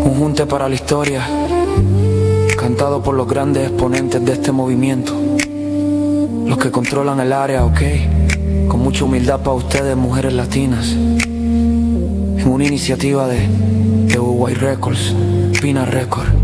Un junte para la historia, cantado por los grandes exponentes de este movimiento, los que controlan el área, ok, con mucha humildad para ustedes, mujeres latinas, en una iniciativa de Uruguay Records, Pina Records.